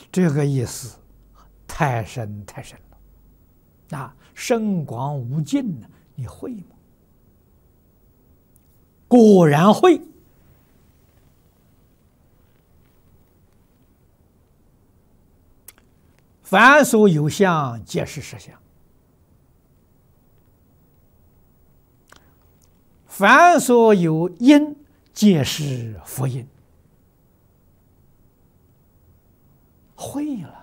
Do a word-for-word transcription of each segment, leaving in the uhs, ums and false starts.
这个意思太深太深了，啊，深广无尽呢，你会吗？果然会。凡所有相，皆是实相；凡所有因，皆是佛因。会了，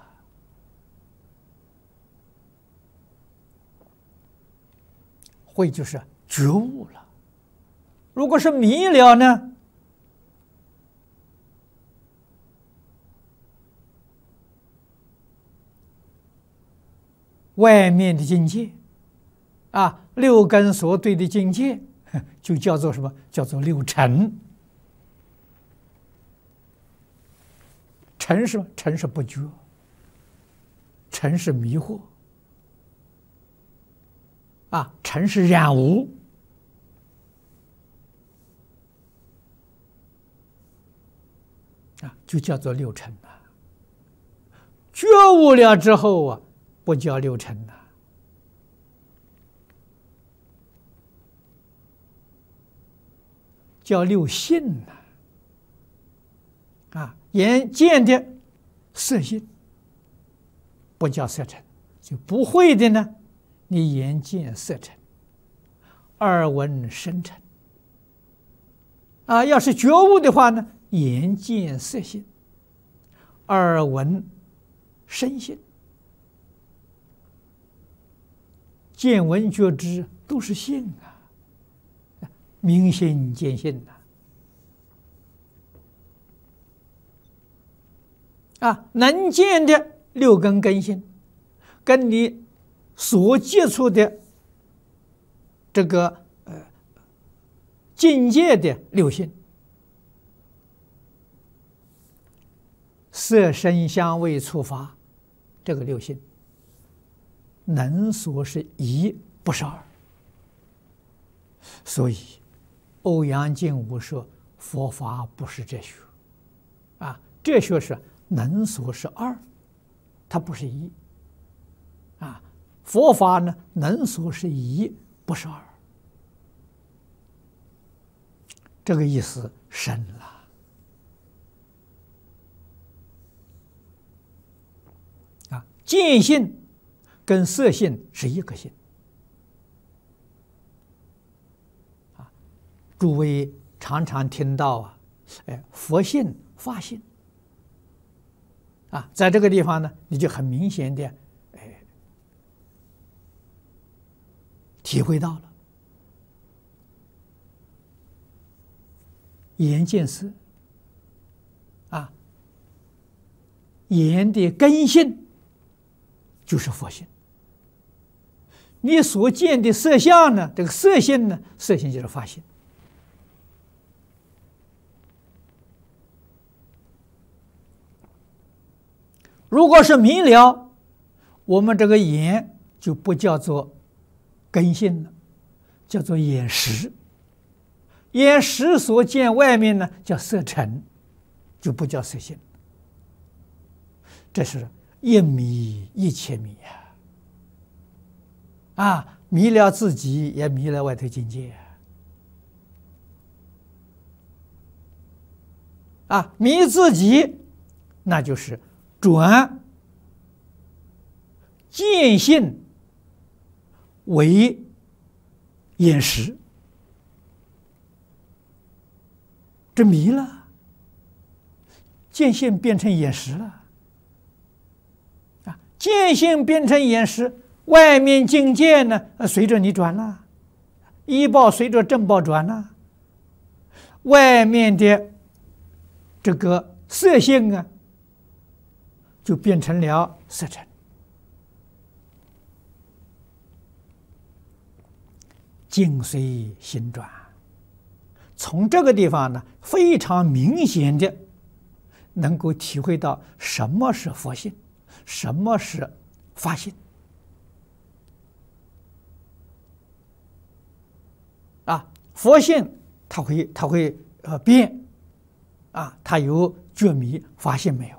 会就是觉悟了。如果是迷了呢？外面的境界，啊，六根所对的境界，就叫做什么？叫做六尘。尘是什么？尘是不觉，尘是迷惑，啊，尘是染污，啊，就叫做六尘啊。觉悟了之后啊，不叫六尘呐，叫六性呐。啊，眼见的色性不叫色尘，就不会的呢，你眼见色尘，耳闻声尘。啊，要是觉悟的话呢，眼见色性，耳闻声性。见闻觉知都是性啊，明心见性呐、啊。啊，能见的六根根性，跟你所接触的这个呃境界的六性，色声香味触法，这个六性。能所是一，不是二，所以欧阳靖无说佛法不是哲学，啊，哲学是能所是二，它不是一，啊，佛法呢能所是一，不是二，这个意思深了。啊，见性跟色性是一个性啊，诸位常常听到啊，哎，佛性、法性啊，在这个地方呢，你就很明显的哎体会到了眼见色啊，眼的根性就是佛性。你所见的色相呢，这个色性呢，色性就是法性。如果是迷了，我们这个眼就不叫做根性了，叫做眼识。眼识所见外面呢，叫色尘，就不叫色性。这是一迷一切迷呀。啊，迷了自己，也迷了外头境界。啊，迷自己，那就是转见性为眼识，这迷了，见性变成眼识了。啊，见性变成眼识。外面境界呢，随着你转了，依报随着正报转了，外面的这个色性啊，就变成了色尘。境随心转，从这个地方呢，非常明显的能够体会到什么是佛性，什么是法性。啊，佛性它会它会呃变，啊，它有觉迷，法性没有。